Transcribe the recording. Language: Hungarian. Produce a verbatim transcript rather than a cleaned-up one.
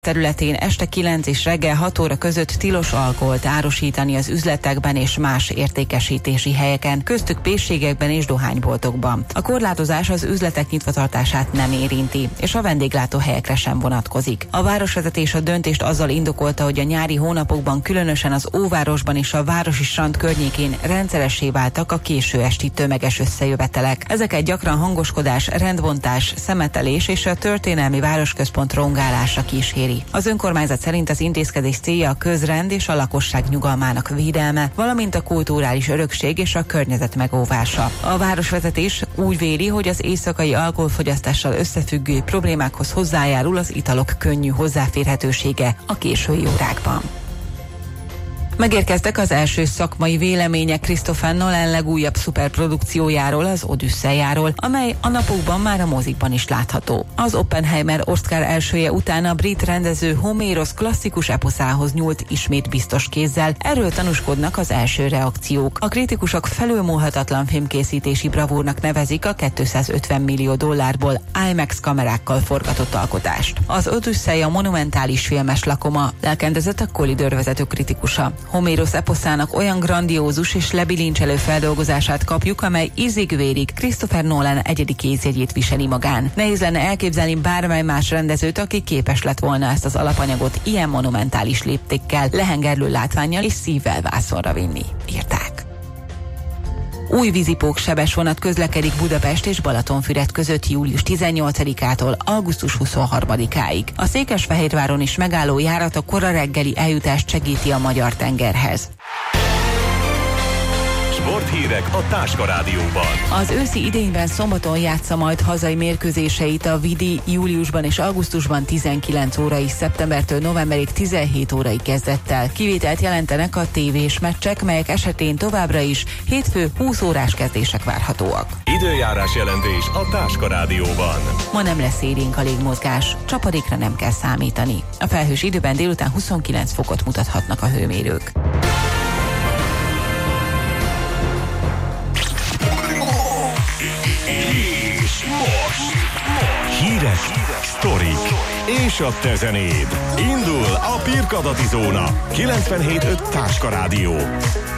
területén este kilenc és reggel hat óra között tilos alkoholt árusítani az üzletekben és más értékesítési helyeken, köztük pékségekben és dohányboltokban. A korlátozás az üzletek nyitvatartását nem érinti, és a vendéglátóhelyekre sem vonatkozik. A városvezetés a döntést azzal indokolta, hogy a nyári hónapokban különösen az Óvárosban és a városi strand környékén rendszeressé váltak a késő esti tömeges összejövetelek. Ezeket gyakran hangoskodás, rendbontás, szemetelés és a történelmi városközpont rongálása kíséri. Az önkormányzat szerint az intézkedés célja a közrend és a lakosság nyugalmának védelme, valamint a kulturális örökség és a környezet megóvása. A városvezetés úgy véli, hogy az éjszakai alkoholfogyasztással összefüggő problémákhoz hozzájárul az italok könnyű hozzáférhetősége a késői órákban. Megérkeztek az első szakmai vélemények Christopher Nolan legújabb szuperprodukciójáról, az Odüsszeiáról, amely a napokban már a mozikban is látható. Az Oppenheimer Oscar elsője után a brit rendező Homérosz klasszikus eposzához nyúlt ismét biztos kézzel, erről tanúskodnak az első reakciók. A kritikusok felülmúlhatatlan filmkészítési bravúrnak nevezik a kétszázötven millió dollárból IMAX kamerákkal forgatott alkotást. Az Odüsszeia monumentális filmes lakoma, lelkendezett a Collider vezető kritikusa. Homérosz eposzának olyan grandiózus és lebilincselő feldolgozását kapjuk, amely ízig-vérig Christopher Nolan egyedi kézjegyét viseli magán. Nehéz lenne elképzelni bármely más rendezőt, aki képes lett volna ezt az alapanyagot ilyen monumentális léptékkel, lehengerlő látvánnyal és szívvel vászonra vinni, írták. Új vízipók sebes vonat közlekedik Budapest és Balatonfüred között július tizennyolcadikától augusztus huszonharmadikáig. A Székesfehérváron is megálló járat a kora reggeli eljutást segíti a magyar tengerhez. Sporthírek a Táska Rádióban. Az őszi idényben szombaton játsza majd hazai mérkőzéseit a Vidi júliusban és augusztusban tizenkilenc órai, szeptembertől novemberig tizenhét órai kezdettel. Kivételt jelentenek a tévés meccsek, melyek esetén továbbra is hétfő húsz órás kezdések várhatóak. Időjárás jelentés a Táska Rádióban. Ma nem lesz élénk a légmozgás, csapadékra nem kell számítani. A felhős időben délután huszonkilenc fokot mutathatnak a hőmérők. És most, most hírek, sztorik és a te zenéd. Indul a Pirkadati Zóna. kilencvenhét öt Táska Rádió.